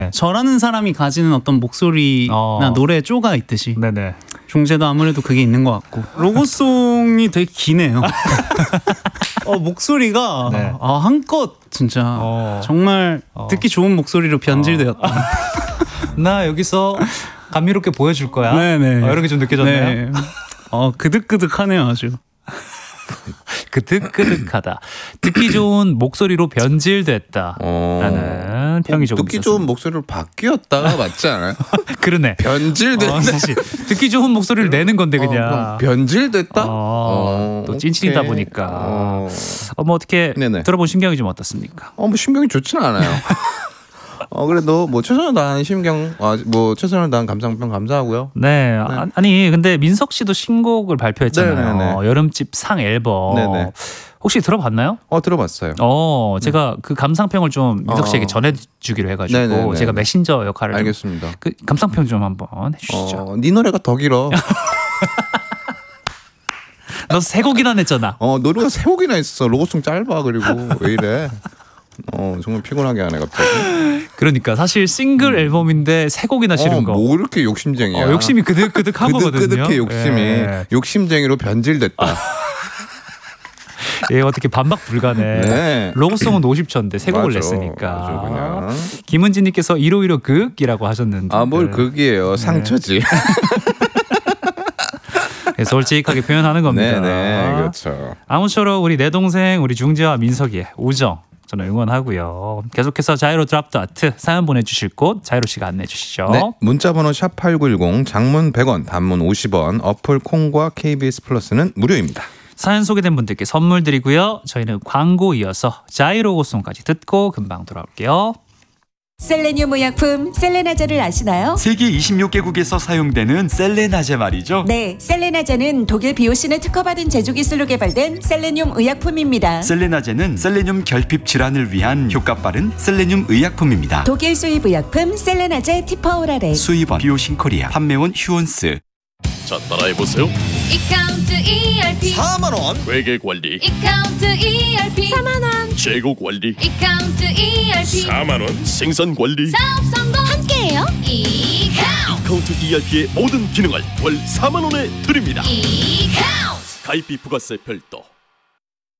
저라는 사람이 가지는 어떤 목소리나 노래의 쪼가 있듯이 네네. 중재도 아무래도 그게 있는 것 같고 로고송이 되게 기네요. 목소리가 네. 한껏 진짜 정말 듣기 좋은 목소리로 변질되었다. 나 여기서 감미롭게 보여줄 거야. 네네. 이렇게 좀 느껴졌네요. 네. 그득그득하네요 아주. 그득그득하다. 듣기 좋은 목소리로 변질됐다라는 평이 조금 듣기 있었습니다. 좋은 목소리로 바뀌었다가 맞지 않아요? 그러네. 변질됐다. 사실 듣기 좋은 목소리를 내는 건데 그냥. 변질됐다? 또 찐친이다 오케이. 보니까 뭐 어떻게 네네. 들어본 심경이 좀 어떻습니까? 뭐 신경이 좋지는 않아요. 그래도 뭐 최선을 다한 심경, 뭐 최선을 다한 감상평 감사하고요. 네. 아니 근데 민석 씨도 신곡을 발표했잖아요. 네네네. 여름집 상 앨범. 네네. 혹시 들어봤나요? 들어봤어요. 제가 그 감상평을 좀 민석 씨에게 전해주기로 해가지고 네네네. 제가 메신저 역할을 알겠습니다. 그 감상평 좀 한번 해주시죠. 네 노래가 더 길어. 너 세 곡이나 냈잖아. 노래가 세 곡이나 있어. 로고송 짧아. 그리고 왜 이래? 정말 피곤하게 하네 갑자기. 그러니까 사실 싱글 앨범인데 세 곡이나 실은 거. 뭐 이렇게 욕심쟁이야. 욕심이 그득그득한 거거든요. 그득그득해 욕심이. 예. 욕심쟁이로 변질됐다. 예, 어떻게 반박 불가네. 네. 로고송은 50초인데 세 곡을 맞아, 냈으니까. 그냥. 김은지님께서 151 극이라고 하셨는데. 뭘 극이에요. 상처지. 네, 솔직하게 표현하는 겁니다. 네네 그렇죠. 아무쪼록 우리 내 동생 우리 중재와 민석이의 우정 저는 응원하고요. 계속해서 자이로 드랍 더 아트 사연 보내주실 곳 자이로 씨가 안내해 주시죠. 네, 문자번호 샵8910 장문 100원 단문 50원 어플 콩과 KBS 플러스는 무료입니다. 사연 소개된 분들께 선물 드리고요. 저희는 광고 이어서 자이로고송까지 듣고 금방 돌아올게요. 셀레늄 의약품 셀레나제를 아시나요? 세계 26개국에서 사용되는 셀레나제 말이죠. 네, 셀레나제는 독일 비오신을 특허받은 제조 기술로 개발된 셀레늄 의약품입니다. 셀레나제는 셀레늄 결핍 질환을 위한 효과 빠른 셀레늄 의약품입니다. 독일 수입 의약품 셀레나제 티퍼오라레. 수입원 비오신 코리아, 판매원 휴원스. 자, 따라해보세요. 이카운트 ERP 4만원 회계관리, 이카운트 ERP 4만원 재고관리, 이카운트 ERP 4만원 생산관리. 사업 성공 함께해요. 이카운트 ERP의 모든 기능을 월 4만원에 드립니다. 이카운트 가입비 부가세 별도,